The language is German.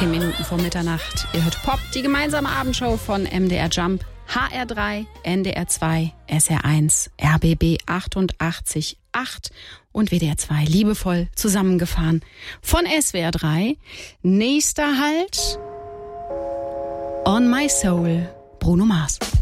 10 Minuten vor Mitternacht. Ihr hört Pop, die gemeinsame Abendshow von MDR Jump, HR3, NDR 2, SR1, RBB 88.8 und WDR 2 liebevoll zusammengefahren von SWR 3. Nächster Halt, On My Soul, Bruno Mars.